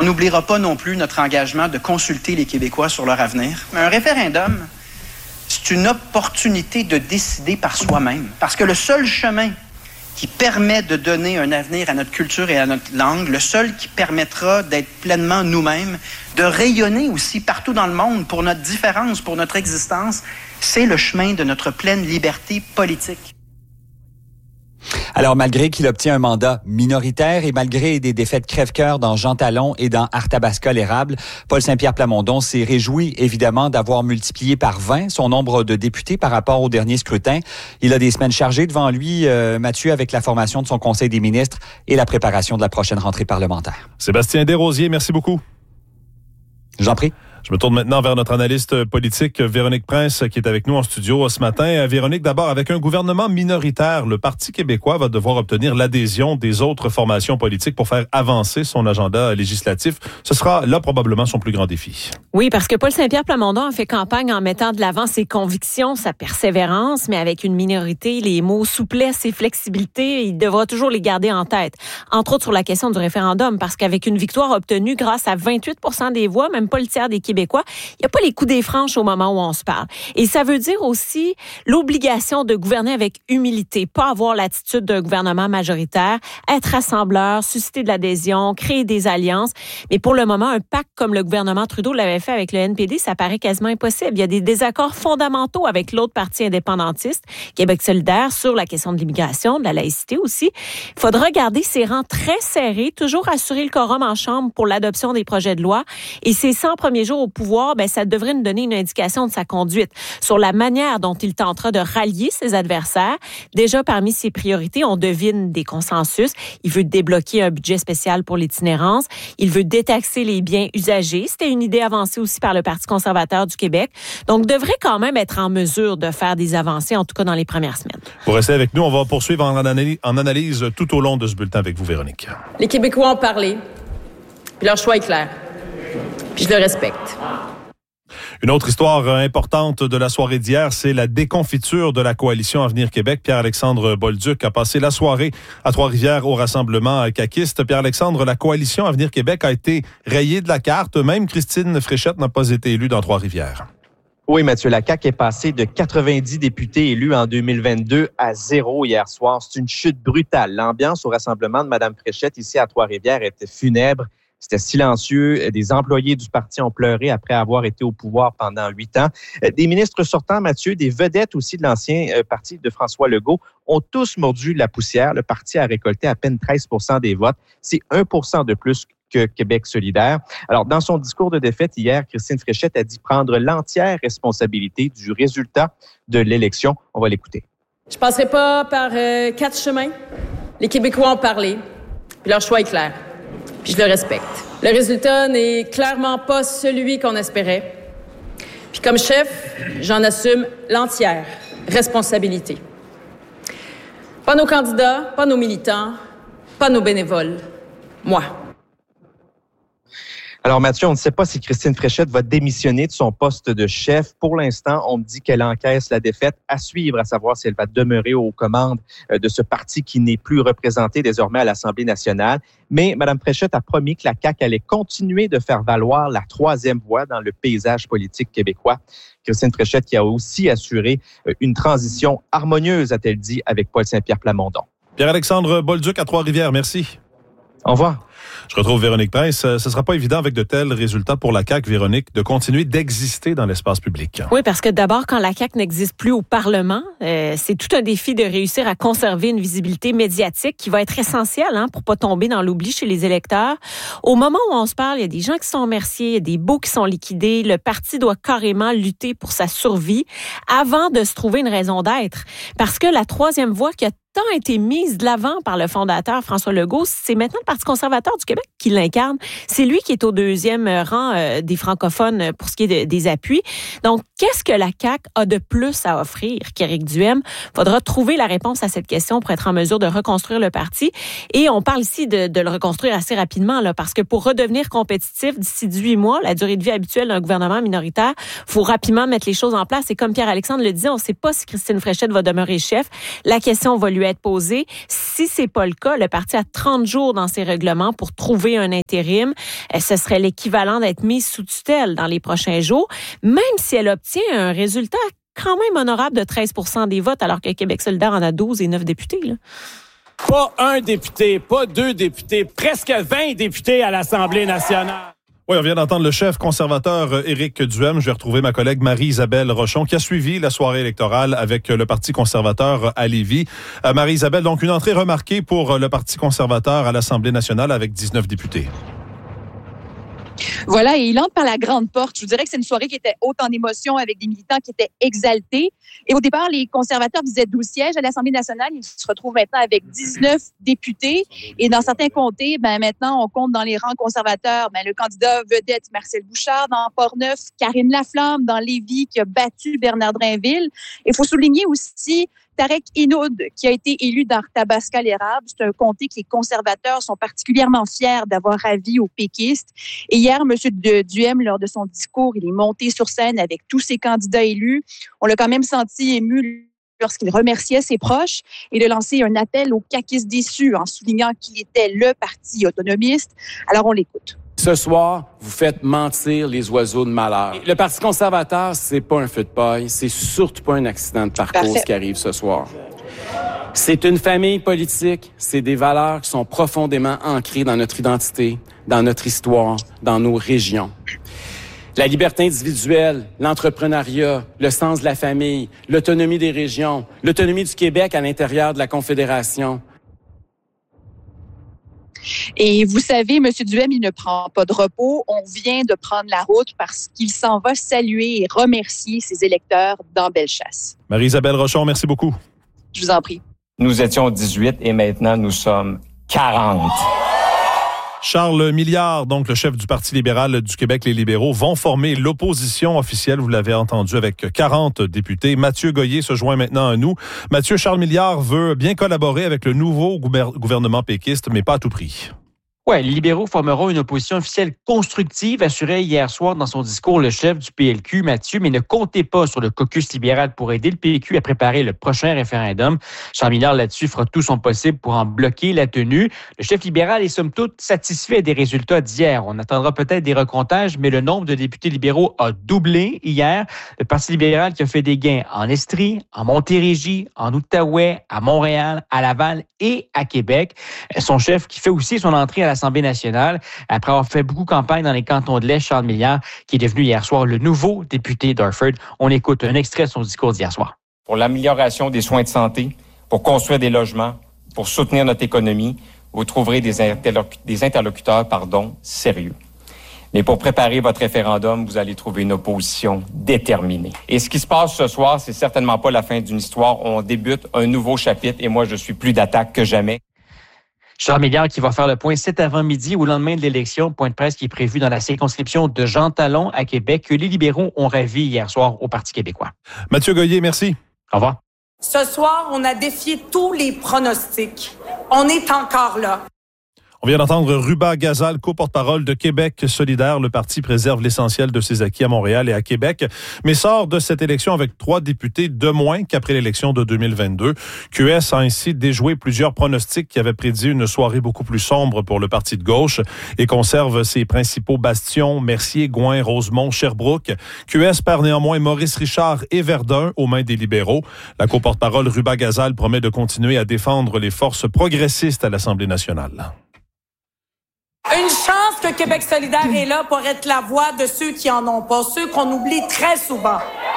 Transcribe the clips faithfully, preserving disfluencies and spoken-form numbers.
On n'oubliera pas non plus notre engagement de consulter les Québécois sur leur avenir. Mais un référendum, c'est une opportunité de décider par soi-même. Parce que le seul chemin qui permet de donner un avenir à notre culture et à notre langue, le seul qui permettra d'être pleinement nous-mêmes, de rayonner aussi partout dans le monde pour notre différence, pour notre existence, c'est le chemin de notre pleine liberté politique. Alors, malgré qu'il obtient un mandat minoritaire et malgré des défaites crève-cœur dans Jean Talon et dans Arthabasca-l'Érable, Paul Saint-Pierre Plamondon s'est réjoui, évidemment, d'avoir multiplié par vingt son nombre de députés par rapport au dernier scrutin. Il a des semaines chargées devant lui, euh, Mathieu, avec la formation de son Conseil des ministres et la préparation de la prochaine rentrée parlementaire. Sébastien Desrosiers, merci beaucoup. J'en prie. Je me tourne maintenant vers notre analyste politique, Véronique Prince, qui est avec nous en studio ce matin. Véronique, d'abord, avec un gouvernement minoritaire, le Parti québécois va devoir obtenir l'adhésion des autres formations politiques pour faire avancer son agenda législatif. Ce sera là probablement son plus grand défi. Oui, parce que Paul Saint-Pierre Plamondon a fait campagne en mettant de l'avant ses convictions, sa persévérance, mais avec une minorité, les mots souplesse et flexibilité, il devra toujours les garder en tête. Entre autres sur la question du référendum, parce qu'avec une victoire obtenue grâce à vingt-huit pour cent des voix, même pas le tiers des Québécois, Québécois, il n'y a pas les coups des franches au moment où on se parle. Et ça veut dire aussi l'obligation de gouverner avec humilité, pas avoir l'attitude d'un gouvernement majoritaire, être rassembleur, susciter de l'adhésion, créer des alliances. Mais pour le moment, un pacte comme le gouvernement Trudeau l'avait fait avec le N P D, ça paraît quasiment impossible. Il y a des désaccords fondamentaux avec l'autre parti indépendantiste, Québec solidaire, sur la question de l'immigration, de la laïcité aussi. Il faudra garder ses rangs très serrés, toujours assurer le quorum en Chambre pour l'adoption des projets de loi. Et ces cent premiers jours au pouvoir, ben, ça devrait nous donner une indication de sa conduite sur la manière dont il tentera de rallier ses adversaires. Déjà, parmi ses priorités, on devine des consensus. Il veut débloquer un budget spécial pour l'itinérance. Il veut détaxer les biens usagés. C'était une idée avancée aussi par le Parti conservateur du Québec. Donc, devrait quand même être en mesure de faire des avancées, en tout cas dans les premières semaines. Pour rester avec nous, on va poursuivre en analyse, en analyse tout au long de ce bulletin avec vous, Véronique. Les Québécois ont parlé, puis leur choix est clair. Puis je le respecte. Une autre histoire importante de la soirée d'hier, c'est la déconfiture de la coalition Avenir Québec. Pierre-Alexandre Bolduc a passé la soirée à Trois-Rivières au rassemblement caquiste. Pierre-Alexandre, la coalition Avenir Québec a été rayée de la carte. Même Christine Fréchette n'a pas été élue dans Trois-Rivières. Oui, Mathieu, la C A Q est passée de quatre-vingt-dix députés élus en deux mille vingt-deux à zéro hier soir. C'est une chute brutale. L'ambiance au rassemblement de Mme Fréchette ici à Trois-Rivières était funèbre. C'était silencieux. Des employés du parti ont pleuré après avoir été au pouvoir pendant huit ans. Des ministres sortants, Mathieu, des vedettes aussi de l'ancien parti de François Legault, ont tous mordu la poussière. Le parti a récolté à peine treize pour cent des votes. C'est un pour cent de plus que Québec solidaire. Alors, dans son discours de défaite hier, Christine Fréchette a dit prendre l'entière responsabilité du résultat de l'élection. On va l'écouter. Je passerai pas par euh, quatre chemins. Les Québécois ont parlé, puis leur choix est clair. Puis je le respecte. Le résultat n'est clairement pas celui qu'on espérait. Puis comme chef, j'en assume l'entière responsabilité. Pas nos candidats, pas nos militants, pas nos bénévoles. Moi. Alors Mathieu, on ne sait pas si Christine Fréchette va démissionner de son poste de chef. Pour l'instant, on dit qu'elle encaisse la défaite. À suivre, à savoir si elle va demeurer aux commandes de ce parti qui n'est plus représenté désormais à l'Assemblée nationale. Mais Mme Fréchette a promis que la C A Q allait continuer de faire valoir la troisième voie dans le paysage politique québécois. Christine Fréchette qui a aussi assuré une transition harmonieuse, a-t-elle dit, avec Paul Saint-Pierre Plamondon. Pierre-Alexandre Bolduc à Trois-Rivières, merci. Au revoir. Je retrouve Véronique Prince. Ce ne sera pas évident avec de tels résultats pour la C A Q, Véronique, de continuer d'exister dans l'espace public. Oui, parce que d'abord, quand la C A Q n'existe plus au Parlement, euh, c'est tout un défi de réussir à conserver une visibilité médiatique qui va être essentielle hein, pour pas tomber dans l'oubli chez les électeurs. Au moment où on se parle, il y a des gens qui sont remerciés, il y a des baux qui sont liquidés. Le parti doit carrément lutter pour sa survie avant de se trouver une raison d'être. Parce que la troisième voie qui a tant été mise de l'avant par le fondateur François Legault, c'est maintenant le Parti conservateur du Québec qui l'incarne. C'est lui qui est au deuxième rang euh, des francophones pour ce qui est de, des appuis. Donc, qu'est-ce que la C A Q a de plus à offrir qu'Éric Duhem? Faudra trouver la réponse à cette question pour être en mesure de reconstruire le parti. Et on parle ici de, de le reconstruire assez rapidement, là, parce que pour redevenir compétitif d'ici dix-huit mois, la durée de vie habituelle d'un gouvernement minoritaire, faut rapidement mettre les choses en place. Et comme Pierre-Alexandre le disait, on ne sait pas si Christine Fréchette va demeurer chef. La question va lui être posée. Si c'est pas le cas, le parti a trente jours dans ses règlements pour trouver trouver un intérim. Ce serait l'équivalent d'être mise sous tutelle dans les prochains jours, même si elle obtient un résultat quand même honorable de treize pour cent des votes, alors que Québec solidaire en a douze et neuf députés. Là. Pas un député, pas deux députés, presque vingt députés à l'Assemblée nationale. Oui, on vient d'entendre le chef conservateur Éric Duhem. Je vais retrouver ma collègue Marie-Isabelle Rochon qui a suivi la soirée électorale avec le Parti conservateur à Lévis. Euh, Marie-Isabelle, donc une entrée remarquée pour le Parti conservateur à l'Assemblée nationale avec dix-neuf députés. Voilà, et il entre par la grande porte. Je vous dirais que c'est une soirée qui était haute en émotions avec des militants qui étaient exaltés. Et au départ, les conservateurs visaient douze sièges à l'Assemblée nationale. Ils se retrouvent maintenant avec dix-neuf députés. Et dans certains comtés, ben maintenant, on compte dans les rangs conservateurs ben, le candidat vedette Marcel Bouchard dans Port-Neuf, Karine Laflamme dans Lévis qui a battu Bernard Drainville. Il faut souligner aussi Tarek Hinoud, qui a été élu dans Arthabasca-l'Érable. C'est un comté que les conservateurs sont particulièrement fiers d'avoir ravi aux péquistes. Et hier, M. Duhem, lors de son discours, il est monté sur scène avec tous ses candidats élus. On l'a quand même senti ému lorsqu'il remerciait ses proches et de lancer un appel aux caquistes déçus en soulignant qu'il était le parti autonomiste. Alors, on l'écoute. Ce soir, vous faites mentir les oiseaux de malheur. Le Parti conservateur, c'est pas un feu de paille, c'est surtout pas un accident de parcours Parfait. Ce qui arrive ce soir. C'est une famille politique, c'est des valeurs qui sont profondément ancrées dans notre identité, dans notre histoire, dans nos régions. La liberté individuelle, l'entrepreneuriat, le sens de la famille, l'autonomie des régions, l'autonomie du Québec à l'intérieur de la Confédération. Et vous savez, M. Duhem, il ne prend pas de repos. On vient de prendre la route parce qu'il s'en va saluer et remercier ses électeurs dans Bellechasse. Marie-Isabelle Rochon, merci beaucoup. Je vous en prie. Nous étions dix-huit et maintenant nous sommes quarante. Charles Milliard, donc le chef du Parti libéral du Québec, les libéraux, vont former l'opposition officielle, vous l'avez entendu, avec quarante députés. Mathieu Goyer se joint maintenant à nous. Mathieu, Charles Milliard veut bien collaborer avec le nouveau gouvernement péquiste, mais pas à tout prix. Oui, les libéraux formeront une opposition officielle constructive, assurait hier soir dans son discours le chef du P L Q, Mathieu, mais ne comptez pas sur le caucus libéral pour aider le P L Q à préparer le prochain référendum. Charles Milliard, là-dessus, fera tout son possible pour en bloquer la tenue. Le chef libéral est somme toute satisfait des résultats d'hier. On attendra peut-être des recomptages, mais le nombre de députés libéraux a doublé hier. Le Parti libéral qui a fait des gains en Estrie, en Montérégie, en Outaouais, à Montréal, à Laval et à Québec. Son chef qui fait aussi son entrée à la l'Assemblée nationale, après avoir fait beaucoup campagne dans les cantons de l'Est, Charles Milliard, qui est devenu hier soir le nouveau député d'Harford. On écoute un extrait de son discours d'hier soir. Pour l'amélioration des soins de santé, pour construire des logements, pour soutenir notre économie, vous trouverez des, interloc- des interlocuteurs pardon, sérieux. Mais pour préparer votre référendum, vous allez trouver une opposition déterminée. Et ce qui se passe ce soir, c'est certainement pas la fin d'une histoire. On débute un nouveau chapitre et moi, je suis plus d'attaque que jamais. Charles Milliard qui va faire le point cet avant-midi au lendemain de l'élection. Point de presse qui est prévu dans la circonscription de Jean Talon à Québec que les libéraux ont ravi hier soir au Parti québécois. Mathieu Goyer, merci. Au revoir. Ce soir, on a défié tous les pronostics. On est encore là. On vient d'entendre Ruba Gazal, co-porte-parole de Québec solidaire. Le parti préserve l'essentiel de ses acquis à Montréal et à Québec, mais sort de cette élection avec trois députés de moins qu'après l'élection de deux mille vingt-deux. Q S a ainsi déjoué plusieurs pronostics qui avaient prédit une soirée beaucoup plus sombre pour le parti de gauche et conserve ses principaux bastions, Mercier, Gouin, Rosemont, Sherbrooke. Q S perd néanmoins Maurice Richard et Verdun aux mains des libéraux. La co-porte-parole Ruba Gazal promet de continuer à défendre les forces progressistes à l'Assemblée nationale. Une chance que Québec solidaire est là pour être la voix de ceux qui en ont pas, ceux qu'on oublie très souvent.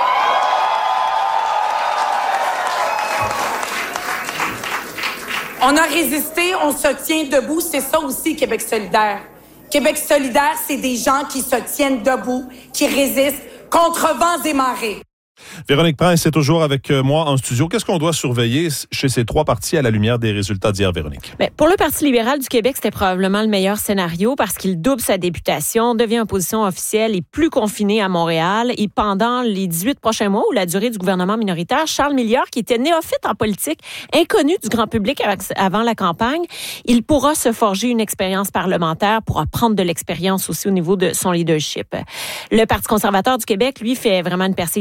On a résisté, on se tient debout, c'est ça aussi Québec solidaire. Québec solidaire, c'est des gens qui se tiennent debout, qui résistent contre vents et marées. Véronique Prince est toujours avec moi en studio. Qu'est-ce qu'on doit surveiller chez ces trois partis à la lumière des résultats d'hier, Véronique? Bien, pour le Parti libéral du Québec, c'était probablement le meilleur scénario parce qu'il double sa députation, devient en position officielle et plus confiné à Montréal. Et pendant les dix-huit prochains mois ou la durée du gouvernement minoritaire, Charles Milliard, qui était néophyte en politique, inconnu du grand public avant la campagne, il pourra se forger une expérience parlementaire, pourra prendre de l'expérience aussi au niveau de son leadership. Le Parti conservateur du Québec, lui, fait vraiment une percée historique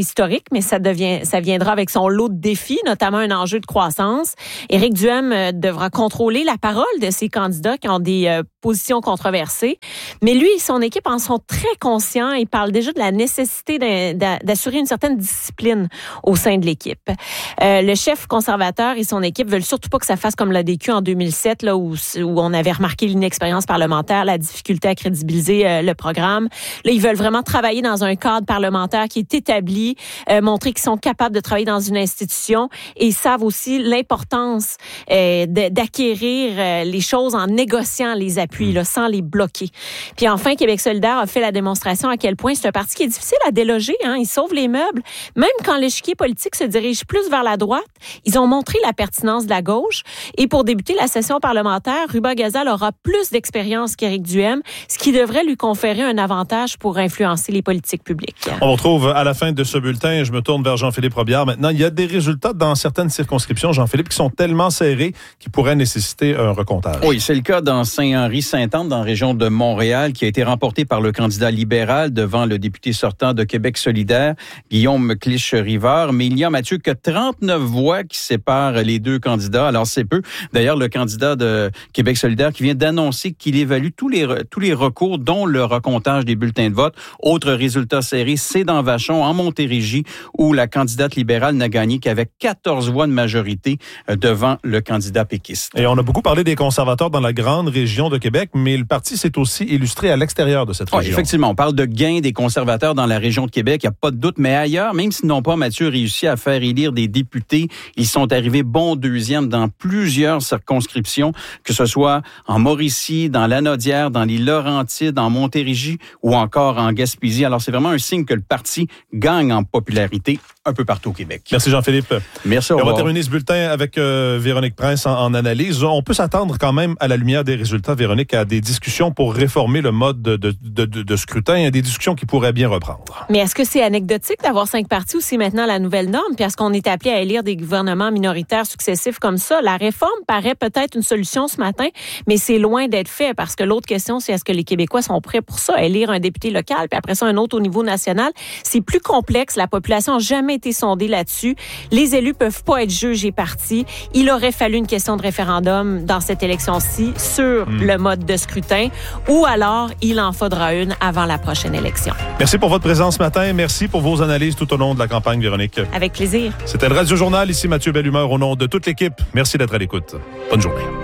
mais ça devient, ça viendra avec son lot de défis, notamment un enjeu de croissance. Éric Duhem euh, devra contrôler la parole de ces candidats qui ont des euh, positions controversées. Mais lui et son équipe en sont très conscients. Ils parlent déjà de la nécessité d'assurer une certaine discipline au sein de l'équipe. Euh, le chef conservateur et son équipe veulent surtout pas que ça fasse comme l'A D Q en deux mille sept, là, où, où on avait remarqué l'inexpérience parlementaire, la difficulté à crédibiliser euh, le programme. Là, ils veulent vraiment travailler dans un cadre parlementaire qui est établi, euh, montrer qu'ils sont capables de travailler dans une institution et ils savent aussi l'importance euh, d'acquérir euh, les choses en négociant les appuis, là, sans les bloquer. Puis enfin, Québec solidaire a fait la démonstration à quel point c'est un parti qui est difficile à déloger. Hein. Il sauve les meubles. Même quand l'échiquier politique se dirige plus vers la droite, ils ont montré la pertinence de la gauche. Et pour débuter la session parlementaire, Ruba Gazal aura plus d'expérience qu'Éric Duhem, ce qui devrait lui conférer un avantage pour influencer les politiques publiques. On retrouve à la fin de ce bulletin, je me tourne vers Jean-Philippe Robillard. Maintenant, il y a des résultats dans certaines circonscriptions, Jean-Philippe, qui sont tellement serrés qu'ils pourraient nécessiter un recomptage. Oui, c'est le cas dans Saint-Henri-Sainte-Anne, dans la région de Montréal, qui a été remporté par le candidat libéral devant le député sortant de Québec solidaire, Guillaume Clich-Rivard. Mais il n'y a, Mathieu, que trente-neuf voix qui séparent les deux candidats. Alors, c'est peu. D'ailleurs, le candidat de Québec solidaire qui vient d'annoncer qu'il évalue tous les, tous les recours, dont le recomptage des bulletins de vote. Autre résultat serré, c'est dans Vachon, en Montérégie, où la candidate libérale n'a gagné qu'avec quatorze voix de majorité devant le candidat péquiste. Et on a beaucoup parlé des conservateurs dans la grande région de Québec, mais le parti s'est aussi illustré à l'extérieur de cette région. Oui, effectivement, on parle de gain des conservateurs dans la région de Québec, il n'y a pas de doute, mais ailleurs, même s'ils n'ont pas, Mathieu, réussi à faire élire des députés, ils sont arrivés bon deuxième dans plusieurs circonscriptions, que ce soit en Mauricie, dans l'Anaudière, dans les Laurentides, en Montérégie ou encore en Gaspésie. Alors, c'est vraiment un signe que le parti gagne en popularité un peu partout au Québec. Merci Jean-Philippe. Merci. Au revoir. On va terminer ce bulletin avec euh, Véronique Prince en, en analyse. On peut s'attendre quand même, à la lumière des résultats, Véronique, à des discussions pour réformer le mode de, de, de, de scrutin, et des discussions qui pourraient bien reprendre. Mais est-ce que c'est anecdotique d'avoir cinq partis ou c'est maintenant la nouvelle norme? Puis est-ce qu'on est appelé à élire des gouvernements minoritaires successifs comme ça? La réforme paraît peut-être une solution ce matin, mais c'est loin d'être fait parce que l'autre question, c'est est-ce que les Québécois sont prêts pour ça, élire un député local, puis après ça un autre au niveau national? C'est plus complexe. La population n'a jamais été sondée là-dessus. Les élus peuvent pas être jugés partis. Il aurait fallu une question de référendum dans cette élection-ci sur mmh. le mode de scrutin, ou alors il en faudra une avant la prochaine élection. Merci pour votre présence ce matin. Merci pour vos analyses tout au long de la campagne, Véronique. Avec plaisir. C'était le Radio Journal. Ici Mathieu Bellumeur au nom de toute l'équipe. Merci d'être à l'écoute. Bonne journée.